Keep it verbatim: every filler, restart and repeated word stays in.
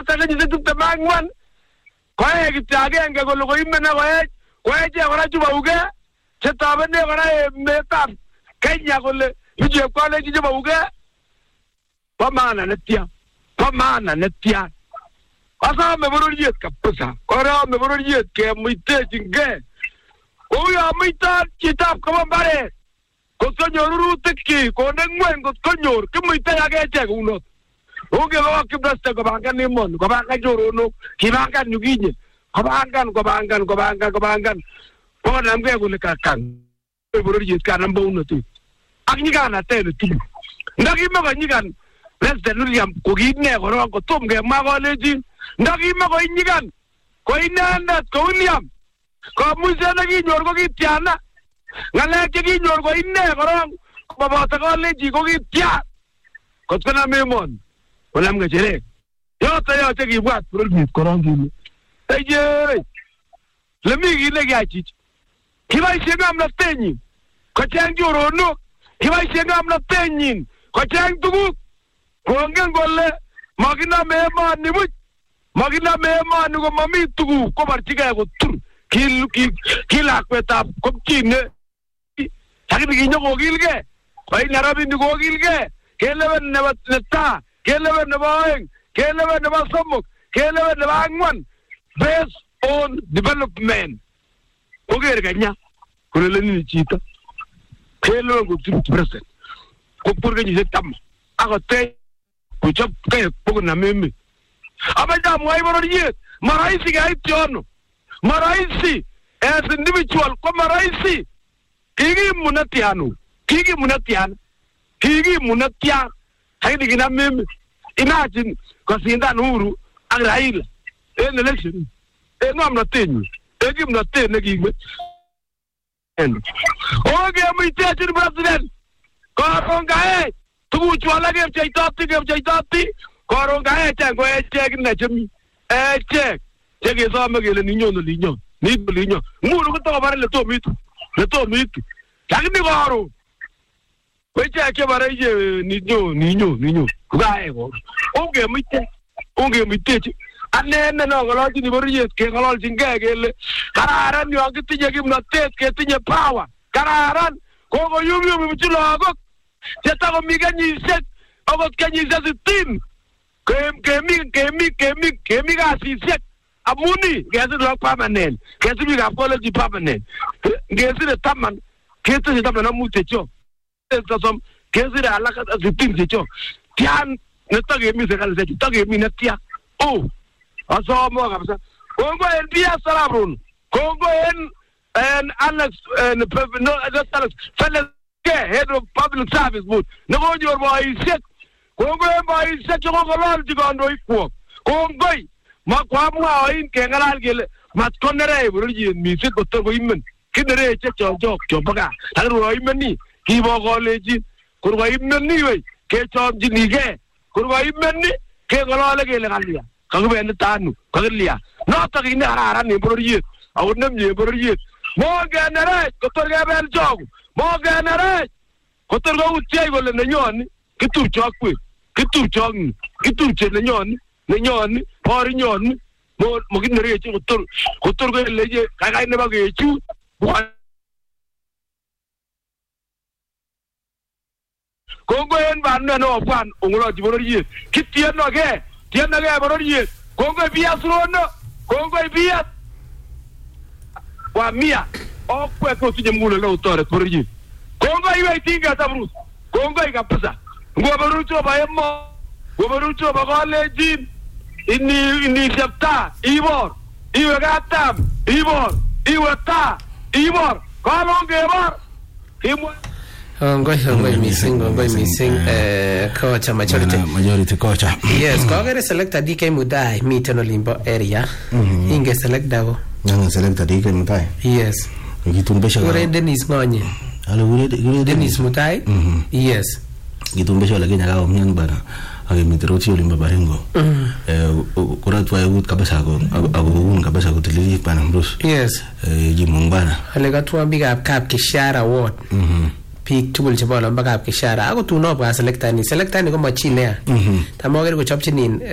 noto kenyisiek tiptem ak ang'wan koek kityo agenge kole koimene koech koech kora chubauke chetobene kora emetab Kenya kole ije kwale ije chubauke po maana netya po maana netya asame bororiet kabisa korame bororiet kemuitechinge Oya muita kitab kama mbaret kotko nyoru rutikki konde ngwen kotko nyor kimuite agechek unot onge lo kibraste ko bangan nimon ko bangan jorono kibangan nyuginye ko bangan ko bangan ko bangan ko bangan ko namge kole kakan bororiet kanam bounatu ak nyigana tele tu ndaki ma nyigan President William ko gine ko ron ko tumge ma ko leji ndaki ma ko nyigan ko inandat ko William ko musena ki nyor ko kitiana ngale ke ki nyor ko inne korong babata ko leji ko kitia ko tana memon wala mga jere yo ta yo te ki bwat project korong ki eye le mi gi le ga chi ki vai se ngam na tenyi ko tang joro no ki vai se ngam na tenyi ko tang tugu ko ngen golle magina memon ni bu magina memon ni ko mami tugu ko bartiga ko tur kil kil kilakwetab kopchine takini kinyo kokilge koi narabi ni kokilge kelewen nebo neta kelewen nebo oeng kelewen nebo somok kelewen nebo angwan based on development oger kanya kulele ni chito kelewen ko tiru president ko purge ni setam agote ko chop kay pugna meme abaja mo ay bororiet maraisi ga itiono maraisi as individual ko maraisi kigi munatiano kigi munatian kigi munatia haidi gina meme imagine ko sinda nuru ang Raila en election en ngam na tenyu e gim na ten gigwe en oge mi teacher president ko ronga e tu chwala ge chaitati ge chaitati ko ronga e tango e check na chemi e check Jege sama gele niño no niño, ni niño. Muru ko to bare le to mitu. Le to mitu. Lakini garo. Weche ake bare je niño, niño, niño. Kugae go. Onge mite. Onge mite. Ane ne no galo ni boriet ke galo jinga gele. Kararan yo akitinye kimnatet ke tinye power. Kararan ko go yum yum mchulo agok. Jeta ko miganyi set. Agok kanyi set team. Kem kemi kemi kemi kemi ga siset. Amuni, gesi lo permanent, gesi bi ga college permanent, gesi de taman, gesi de taman amu techo, gesi som, gesi de alaka zitin techo, tian, neta gemi se kale techo, ta gemi netia, oh, aso mo kabisa, Kongo en biya salabrun, Kongo en en Alex en no just Alex, fellas head of public service board, no go your boy set, Kongo en boy set yo ko lol di gondo ipo, Kongo ma kwa mwa in ke ngalal gele mat konere buruji mi se ko to imen kidere che cho jo cho baga taru ro imen ni ki bo college kur wa imen ni we ke cho jini ge kur wa imen ni ke ngolale gele galia ka go ben tanu ka galia no ta ni harara ni buruji awu nem ni buruji mo ge nere ko to ge bel jo mo ge nere ko to go uti go le nyoni kitu cho kwe kitu cho kitu che le nyoni ne nyoni por nyoni mo mo ginere che kotor kotor go leje kai ne ba ge chu Kongo en ban no pan ongulo di bororiet kitien no ge tien no ge bororiet Kongo bias rono Kongo bias wa mia o kwe ko tuje mulo lo tore bororiet Kongo iwe tinga tabrus Kongo ikapasa ngo borucho ba emo ngo borucho ba college ini ini septa ibor iwe gatam ibor iwe ta ibor kalong gebor imu Ngoi ngoi missing ngoi missing eh coach majority majority coach yes ko gere select D K Mudai miten olimbo area inge select dago nang select D K Mudai yes gitun besha ore Dennis Ngonye alo ure ure Dennis Mudai yes gitun besha la genya ga omnyan bana age mitroti olimbo barengo eh kurat wa yut kabasa go agun kabasa go tilili pana mbus yes eh jimungbana ale gatwa biga kap kishara ward Pik tugul chebo lomba kap kishara ako tuno ba selecta ni selecta ni ko machine ya tamogere ko chopchinin